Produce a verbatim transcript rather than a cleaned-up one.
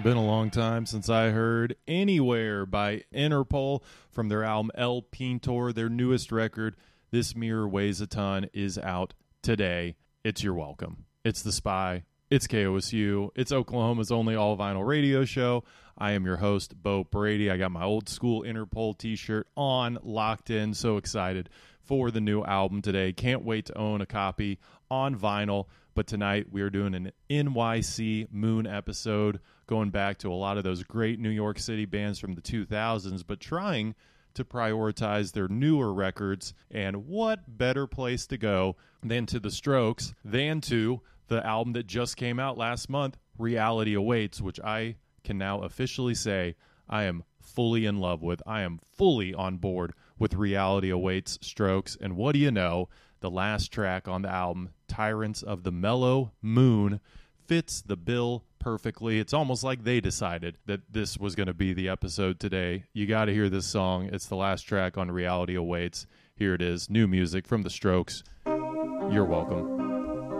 been a long time since I heard Anywhere by Interpol from their album El Pintor. Their newest record, This Mirror Weighs a Ton, is out today. It's You're Welcome. It's The Spy. It's K O S U. It's Oklahoma's only all-vinyl radio show. I am your host, Bo Brady. I got my old school Interpol t-shirt on, locked in. So excited for the new album today. Can't wait to own a copy on vinyl. But tonight we are doing an N Y C Moon episode, going back to a lot of those great New York City bands from the two thousands, but trying to prioritize their newer records. And what better place to go than to The Strokes, than to the album that just came out last month, Reality Awaits, which I can now officially say I am fully in love with. I am fully on board with Reality Awaits Strokes. And what do you know? The last track on the album, Tyrants of the Mellow Moon, fits the bill perfectly. It's almost like they decided that this was going to be the episode today. You got to hear this song. It's the last track on Reality Awaits. Here it is, new music from The Strokes. You're welcome.